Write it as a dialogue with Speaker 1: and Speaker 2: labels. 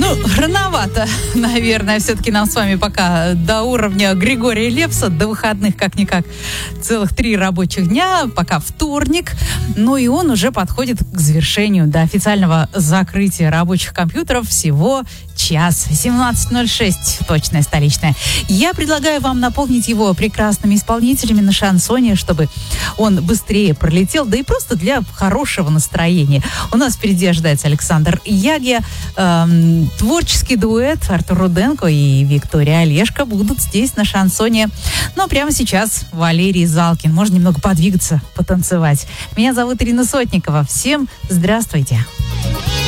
Speaker 1: Рановато, наверное, все-таки нам с вами пока до уровня Григория Лепса, до выходных как-никак целых 3 рабочих дня, пока вторник, и он уже подходит к завершению, до официального закрытия рабочих компьютеров всего час, 17:06, точная столичная. Я предлагаю вам наполнить его прекрасными исполнителями на шансоне, чтобы он быстрее пролетел, да и просто для хорошего настроения. У нас впереди ожидается Александр Ягия, творческий дуэт Артур Руденко и Виктория Олешко будут здесь на шансоне. А прямо сейчас Валерий Залкин. Можно немного подвигаться, потанцевать. Меня зовут Ирина Сотникова. Всем здравствуйте.